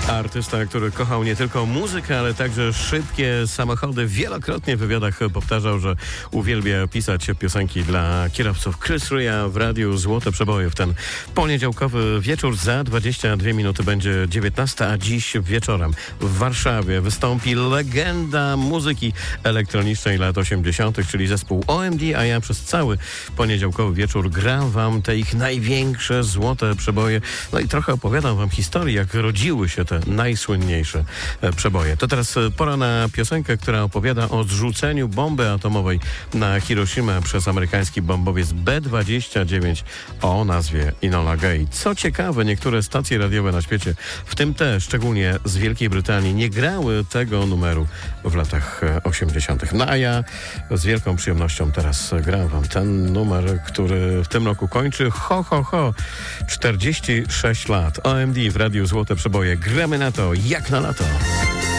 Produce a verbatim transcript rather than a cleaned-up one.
Artysta, który kochał nie tylko muzykę, ale także szybkie samochody. Wielokrotnie w wywiadach powtarzał, że uwielbia pisać piosenki dla kierowców. Chris Rea w radiu Złote Przeboje w ten poniedziałkowy wieczór. Za dwadzieścia dwie minuty będzie dziewiętnasta, a dziś wieczorem w Warszawie wystąpi legenda muzyki elektronicznej lat osiemdziesiątych, czyli zespół O M D, a ja przez cały poniedziałkowy wieczór gram wam te ich największe złote przeboje. No i trochę opowiadam wam historii, jak rodziły się te najsłynniejsze przeboje. To teraz pora na piosenkę, która opowiada o zrzuceniu bomby atomowej na Hiroshimę przez amerykański bombowiec B dwadzieścia dziewięć o nazwie Enola Gay. Co ciekawe, niektóre stacje radiowe na świecie, w tym te, szczególnie z Wielkiej Brytanii, nie grały tego numeru w latach osiemdziesiątych. No a ja z wielką przyjemnością teraz gram wam ten numer, który w tym roku kończy ho, ho, ho, czterdzieści sześć lat. O M D w radiu Złote Przeboje. Gramy na to jak na lato.